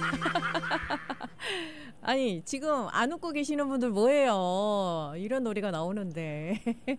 아니 지금 안 웃고 계시는 분들 뭐예요? 이런 노래가 나오는데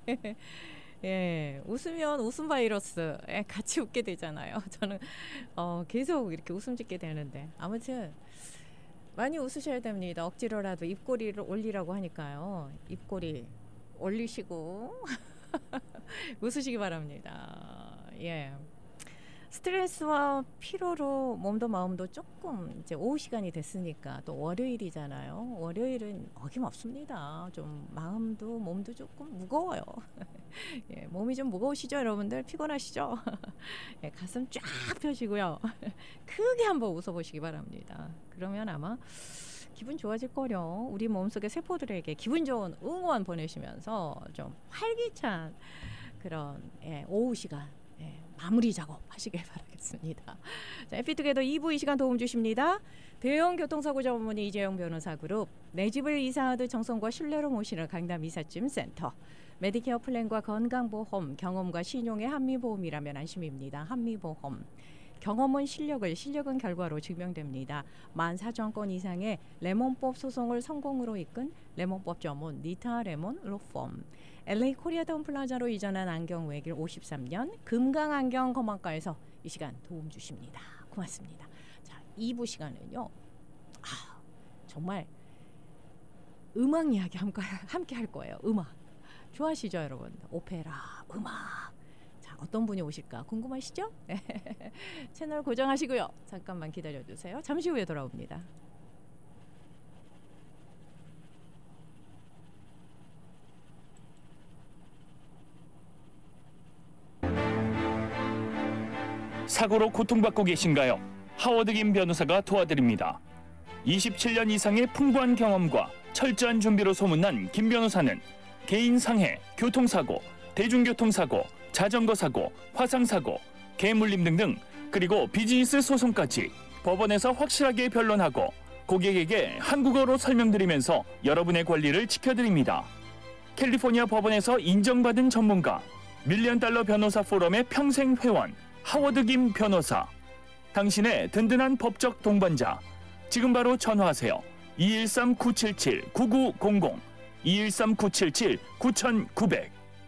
예, 웃으면 웃음 바이러스 예, 같이 웃게 되잖아요. 저는 계속 이렇게 웃음 짓게 되는데 아무튼 많이 웃으셔야 됩니다. 억지로라도 입꼬리를 올리라고 하니까요. 입꼬리 올리시고 웃으시기 바랍니다. 예. 스트레스와 피로로 몸도 마음도 조금 이제 오후 시간이 됐으니까 또 월요일이잖아요. 월요일은 어김없습니다. 좀 마음도 몸도 조금 무거워요. 예, 몸이 좀 무거우시죠, 여러분들? 피곤하시죠? 예, 가슴 쫙 펴시고요. 크게 한번 웃어보시기 바랍니다. 그러면 아마 기분 좋아질 거요. 우리 몸속의 세포들에게 기분 좋은 응원 보내시면서 좀 활기찬 그런 오후 시간 마무리 작업 하시길 바라겠습니다. 자, 해피투게더 2부 이 시간 도움 주십니다. 대형 교통사고 전문의 이재용 변호사 그룹, 내 집을 이사하듯 정성과 신뢰로 모시는 강남 이삿짐 센터, 메디케어 플랜과 건강보험, 경험과 신용의 한미보험이라면 안심입니다. 한미보험. 경험은 실력은 결과로 증명됩니다. 14,000건 이상의 레몬법 소송을 성공으로 이끈 레몬법 전문 니타 레몬 로펌. LA 코리아타운 플라자로 이전한 안경 외길 53년 금강안경 검안과에서 이 시간 도움 주십니다. 고맙습니다. 자, 2부 시간은요. 정말 음악 이야기 함께 할 거예요. 음악. 좋아하시죠, 여러분? 오페라, 음악. 자, 어떤 분이 오실까 궁금하시죠? 채널 고정하시고요. 잠깐만 기다려주세요. 잠시 후에 돌아옵니다. 사고로 고통받고 계신가요? 하워드 김 변호사가 도와드립니다. 27년 이상의 풍부한 경험과 철저한 준비로 소문난 김 변호사는 개인 상해, 교통사고, 대중교통사고, 자전거 사고, 화상사고, 개물림 등등, 그리고 비즈니스 소송까지 법원에서 확실하게 변론하고 고객에게 한국어로 설명드리면서 여러분의 권리를 지켜드립니다. 캘리포니아 법원에서 인정받은 전문가, 밀리언달러 변호사 포럼의 평생 회원, 하워드 김 변호사. 당신의 든든한 법적 동반자. 지금 바로 전화하세요. 213-977-9900, 213-977-9900.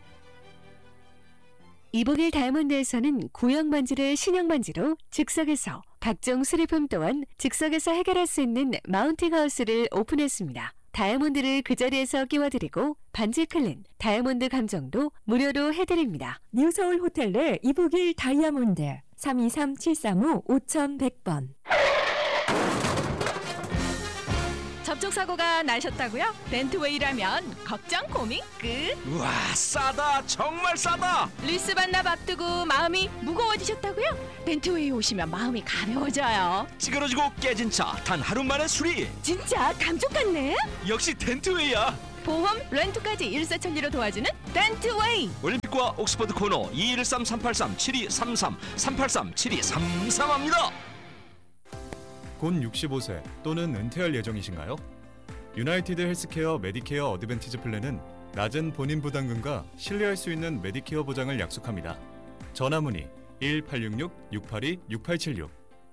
이복일 다이아몬드에서는 구형 반지를 신형 반지로 즉석에서, 각종 수리품 또한 즉석에서 해결할 수 있는 마운팅 하우스를 오픈했습니다. 다이아몬드를 그 자리에서 끼워드리고 반지 클린, 다이아몬드 감정도 무료로 해드립니다. 뉴서울 호텔 이복일 다이아몬드 323-735-5100번. 접촉사고가 나셨다고요? 벤트웨이라면 걱정 고민 끝. 우와, 싸다, 정말 싸다. 리스 반납 앞두고 마음이 무거워지셨다고요? 벤트웨이 오시면 마음이 가벼워져요. 찌그러지고 깨진 차 단 하루 만에 수리. 진짜 감쪽 같네. 역시 덴트웨이야. 보험, 렌트까지 일사천리로 도와주는 덴트웨이. 올림픽과 옥스퍼드 코너 213-383-7233 383-7233합니다. 곧 65세 또는 은퇴할 예정이신가요? 유나이티드 헬스케어 메디케어 어드밴티지 플랜은 낮은 본인 부담금과 신뢰할 수 있는 메디케어 보장을 약속합니다. 전화문의 1866-682-6876.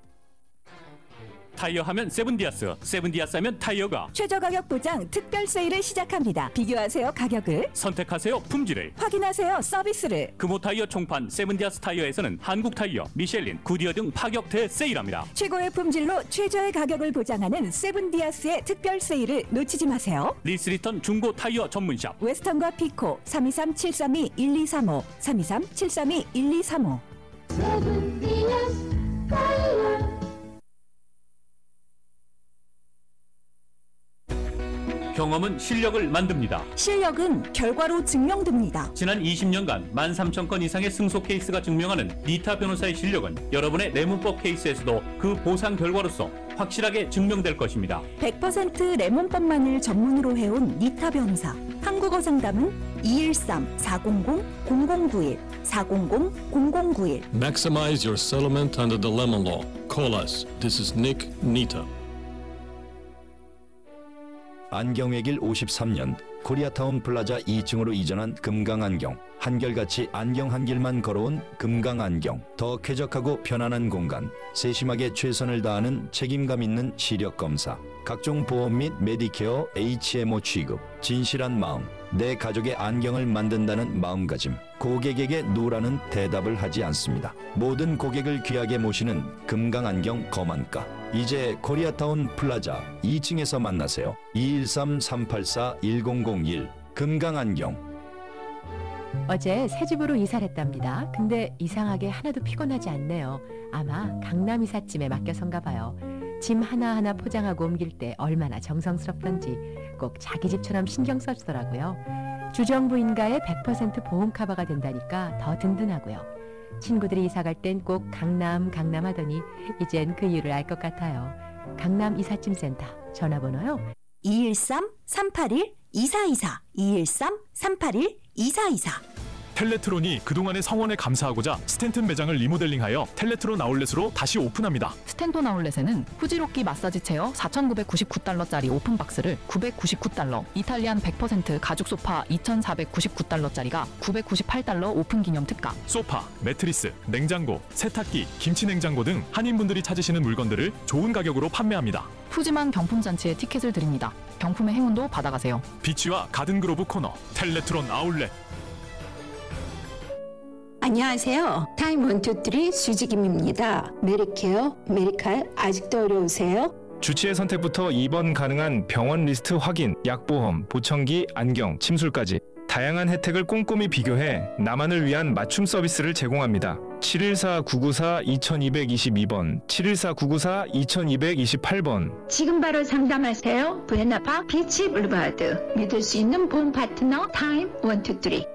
타이어 하면 세븐디아스, 세븐디아스 하면 타이어가. 최저 가격 보장 특별 세일을 시작합니다. 비교하세요 가격을, 선택하세요 품질을, 확인하세요 서비스를. 금호 타이어 총판 세븐디아스 타이어에서는 한국 타이어, 미셸린, 구디어 등 파격 대세일합니다. 최고의 품질로 최저의 가격을 보장하는 세븐디아스의 특별 세일을 놓치지 마세요. 리스리턴 중고 타이어 전문샵 웨스턴과 피코 323-732-1235 323-732-1235. 세븐디아스 타이어. 경험은 실력을 만듭니다. 실력은 결과로 증명됩니다. 지난 20년간 13,000건 이상의 승소 케이스가 증명하는 니타 변호사의 실력은 여러분의 레몬법 케이스에서도 그 보상 결과로서 확실하게 증명될 것입니다. 100% 레몬법만을 전문으로 해온 니타 변호사. 한국어 상담은 213-400-0091 400-0091. Maximize your settlement under the lemon law. Call us. This is Nick Nita. 안경외길 53년 코리아타운 플라자 2층으로 이전한 금강안경 한결같이 안경 한 길만 걸어온 금강안경. 더 쾌적하고 편안한 공간, 세심하게 최선을 다하는 책임감 있는 시력 검사, 각종 보험 및 메디케어 HMO 취급, 진실한 마음, 내 가족의 안경을 만든다는 마음가짐. 고객에게 노라는 대답을 하지 않습니다. 모든 고객을 귀하게 모시는 금강안경 거만가. 이제 코리아타운 플라자 2층에서 만나세요. 213-384-1001 금강안경. 어제 새 집으로 이사를 했답니다. 근데 이상하게 하나도 피곤하지 않네요. 아마 강남 이삿짐에 맡겨선가 봐요. 짐 하나하나 포장하고 옮길 때 얼마나 정성스럽던지 꼭 자기 집처럼 신경 써주더라고요. 주정부인가에 100% 보험 커버가 된다니까 더 든든하고요. 친구들이 이사 갈 땐 꼭 강남 하더니 이젠 그 이유를 알 것 같아요. 강남 이삿짐센터 전화번호요. 213-381-2424 213-381-2424 텔레트론이 그동안의 성원에 감사하고자 스탠튼 매장을 리모델링하여 텔레트론 아울렛으로 다시 오픈합니다. 스탠톤 아울렛에는 후지로끼 마사지 체어 4,999달러짜리 오픈박스를 999달러, 이탈리안 100% 가죽 소파 2,499달러짜리가 998달러 오픈 기념 특가. 소파, 매트리스, 냉장고, 세탁기, 김치 냉장고 등 한인분들이 찾으시는 물건들을 좋은 가격으로 판매합니다. 푸짐한 경품 잔치에 티켓을 드립니다. 경품의 행운도 받아가세요. 비치와 가든그로브 코너 텔레트론 아울렛. 안녕하세요. 타임 123 수지김입니다. 메디케어, 메디칼 아직도 어려우세요? 주치의 선택부터 입원 가능한 병원 리스트 확인, 약보험, 보청기, 안경, 침술까지 다양한 혜택을 꼼꼼히 비교해 나만을 위한 맞춤 서비스를 제공합니다. 714-994-2222번, 714-994-2228번. 지금 바로 상담하세요. 부에나파 비치 블루바드. 믿을 수 있는 보험 파트너 타임 123.